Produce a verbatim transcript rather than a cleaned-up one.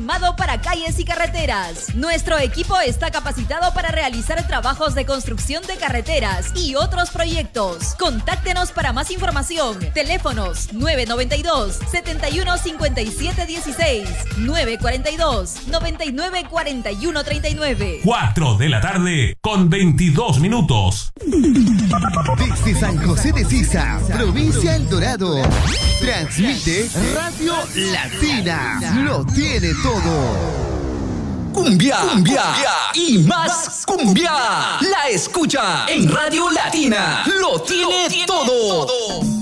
armado para calles y carreteras. Nuestro equipo está capacitado para realizar trabajos de construcción de carreteras y otros proyectos. Contáctenos para más información. Teléfonos nueve noventa y dos, setenta y uno, cincuenta y siete dieciséis, nueve cuarenta y dos, noventa y nueve, cuarenta y uno treinta y nueve. cuatro de la tarde con veintidós minutos. Desde San José de Sisa, provincia El Dorado, transmite Radio Latina. Lo tiene todo. Cumbia, cumbia, cumbia y más cumbia. La escucha en Radio Latina. Lo tiene, Lo tiene todo. todo.